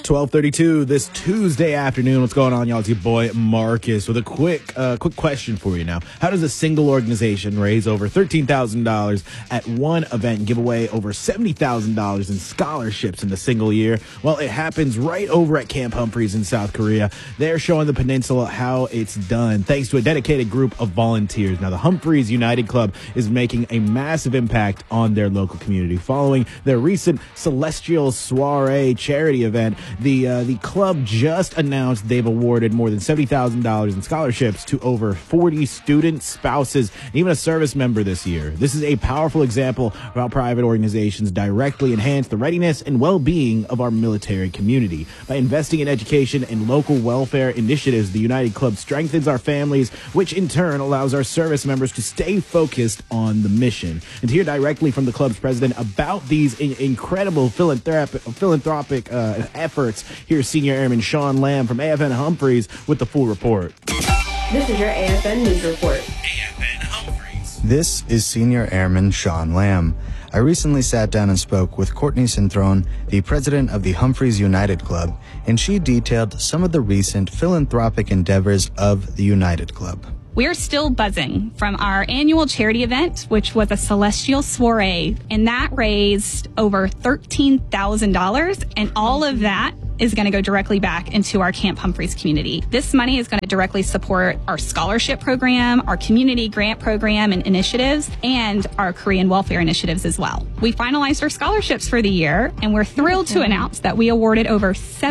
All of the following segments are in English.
12:32 this Tuesday afternoon. What's going on, y'all? It's your boy Marcus with a quick question for you now. How does a single organization raise over $13,000 at one event and give away over $70,000 in scholarships in a single year? Well, it happens right over at Camp Humphreys in South Korea. They're showing the peninsula how it's done thanks to a dedicated group of volunteers. Now, the Humphreys United Club is making a massive impact on their local community. Following their recent Celestial Soiree charity event, the club just announced they've awarded more than $70,000 in scholarships to over 40 students, spouses, and even a service member this year. This is a powerful example of how private organizations directly enhance the readiness and well-being of our military community. By investing in education and local welfare initiatives, the United Club strengthens our families, which in turn allows our service members to stay focused on the mission. And to hear directly from the club's president about these incredible philanthropic efforts, here's Senior Airman Sean Lamb from AFN Humphreys with the full report. This is your AFN News Report. AFN Humphreys. This is Senior Airman Sean Lamb. I recently sat down and spoke with Courtney Synthron, the president of the Humphreys United Club, and she detailed some of the recent philanthropic endeavors of the United Club. We're still buzzing from our annual charity event, which was a Celestial Soiree, and that raised over $13,000, and all of that is going to go directly back into our Camp Humphreys community. This money is going to directly support our scholarship program, our community grant program and initiatives, and our Korean welfare initiatives as well. We finalized our scholarships for the year, and we're thrilled to announce that we awarded over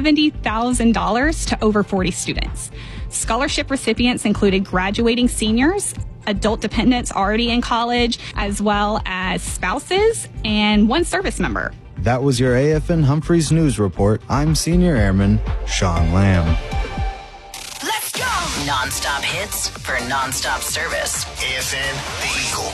$70,000 to over 40 students. Scholarship recipients included graduating seniors, adult dependents already in college, as well as spouses and one service member. That was your AFN Humphreys News Report. I'm Senior Airman Sean Lamb. Let's go! Non-stop hits for non-stop service. AFN, the Eagle.